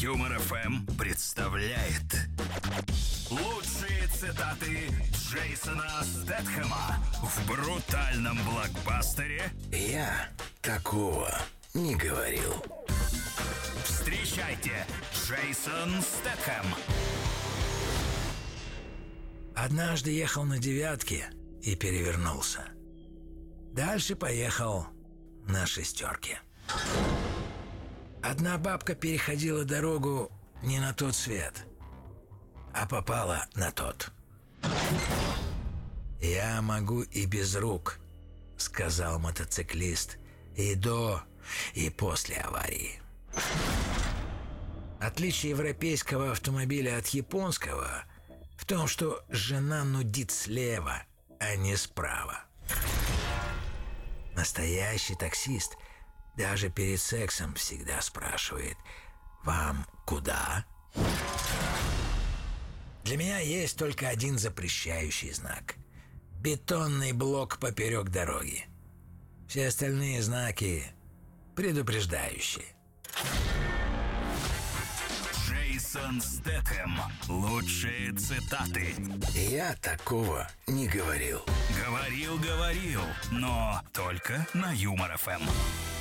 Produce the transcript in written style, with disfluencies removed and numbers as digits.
Юмор ФМ представляет лучшие цитаты Джейсона Стэтхэма в брутальном блокбастере «Я такого не говорил». Встречайте, Джейсон Стэтхэм. Однажды ехал на девятке и перевернулся. Дальше поехал на шестерке. Одна бабка переходила дорогу не на тот свет, а попала на тот. «Я могу и без рук», — сказал мотоциклист, и до, и после аварии. Отличие европейского автомобиля от японского в том, что жена нудит слева, а не справа. Настоящий таксист даже перед сексом всегда спрашивает: «Вам куда?» Для меня есть только один запрещающий знак – бетонный блок поперек дороги. Все остальные знаки предупреждающие. Джейсон Стэтхэм. Лучшие цитаты. «Я такого не говорил». Говорил, но только на Юмор ФМ.